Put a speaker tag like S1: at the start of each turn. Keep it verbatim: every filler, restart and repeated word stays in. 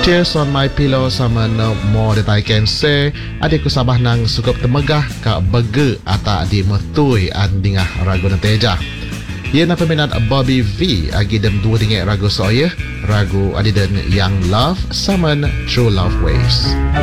S1: Cheers on my pillow sama no more that I can say. Adik ku sabah nang sukup temegah ka bege ata di metui andingah ragu na teja. Ia na peminat Bobby V agi dem dua dingit ragu soya ragu adidan Young Love sama True Love Waves.